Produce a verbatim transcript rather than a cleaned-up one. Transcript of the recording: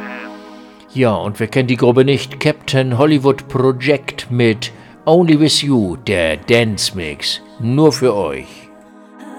Ja, und wer kennt die Gruppe nicht? Captain Hollywood Project mit Only With You, der Dance Mix. Nur für euch.